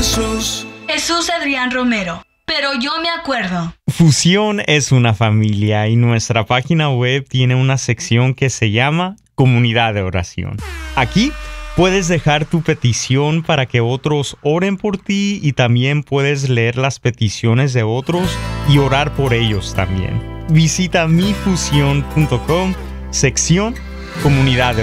Jesús. Jesús Adrián Romero. Pero yo me acuerdo. Fusión es una familia y nuestra página web tiene una sección que se llama Comunidad de Oración. Aquí puedes dejar tu petición para que otros oren por ti y también puedes leer las peticiones de otros y orar por ellos también. Visita mifusión.com, sección Comunidad de